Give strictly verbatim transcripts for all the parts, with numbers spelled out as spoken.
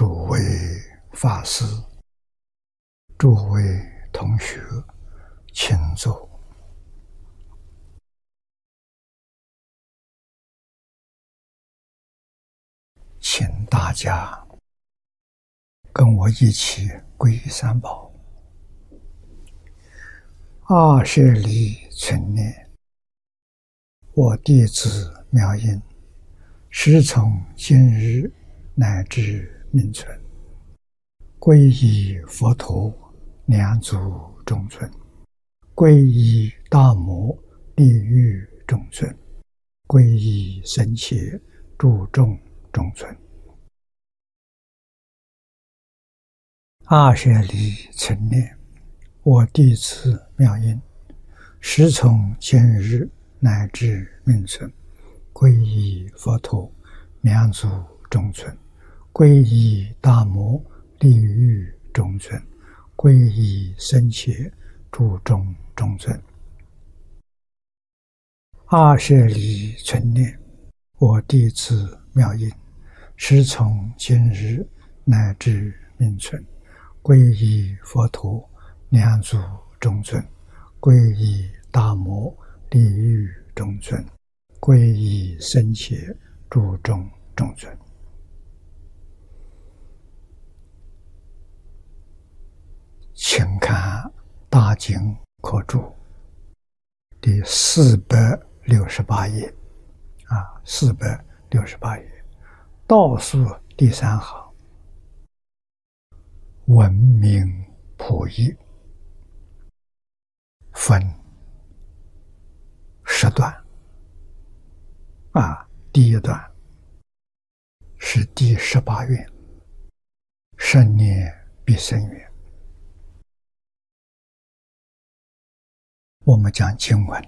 诸位法师、诸位同学，请坐。请大家跟我一起皈依三宝。二舍离存念，我弟子妙音，时从今日乃至命存，皈依佛陀，两足中尊；皈依大摩，利欲中尊；皈依僧伽，注众中尊。二舍离存念，我弟子妙音，时从今日乃至命存，皈依佛陀，两足中尊；皈依大摩，利欲中尊；皈依僧伽，注众中尊。二舍离存念，我弟子妙音，时从今日乃至命存，皈依佛陀，两足中尊；皈依大摩，利欲中尊；皈依僧伽，注众中尊。请看大经科注第四百六十八页啊，四百六十八页倒数第三行，文明普义分十段啊，第一段是第十八愿，生念必生愿。我们讲经文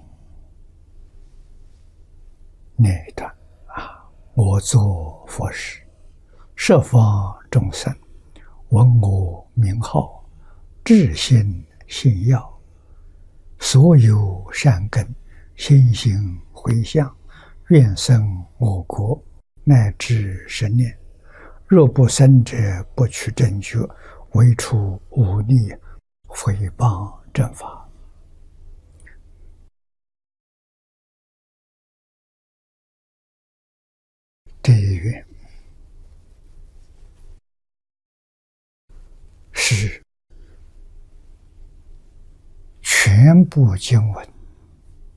念一段啊，我作佛时，十方众生闻我名号，至心信要，所有善根心行回向，愿生我国，乃至十年。若不生者，不取正觉，唯除忤逆诽谤正法。第一愿是全部经文